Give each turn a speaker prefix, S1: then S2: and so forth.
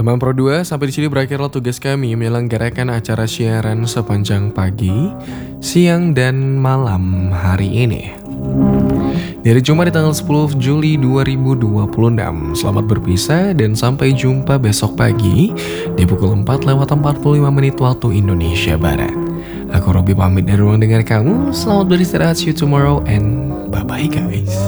S1: Teman Pro 2, sampai di sini berakhirlah tugas kami menyelenggarakan acara siaran sepanjang pagi, siang, dan malam hari ini. Dari Jumat di tanggal 10 Juli 2026. Selamat berpisah dan sampai jumpa besok pagi di pukul 4:45 waktu Indonesia Barat. Aku Robby pamit dari ruang dengar kamu. Selamat beristirahat, see you tomorrow and bye-bye guys.